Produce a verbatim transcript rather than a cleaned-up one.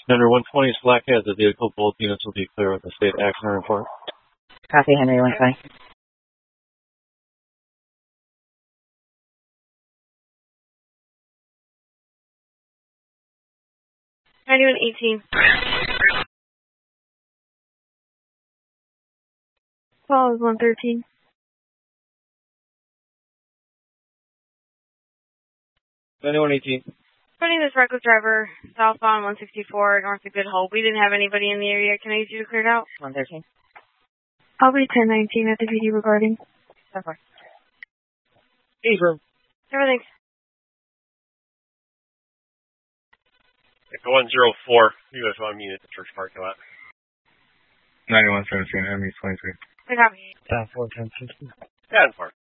Under one twenty Slack has the vehicle. Both units will be clear with the state accident report. Copy, Henry one twenty. ninety-one eighteen. Call is one thirteen. ninety-one eighteen. Putting this reckless driver southbound one sixty-four north of Good Hope. We didn't have anybody in the area. Can I use you to clear it out? one thirteen. I'll be ten nineteen at the P D regarding. ten four. Affirm. Everything's. Echo one zero four. U S one unit at the church parking lot. ninety-one seventeen, M E twenty-three. I copy. ten four, ten fifty. ten four.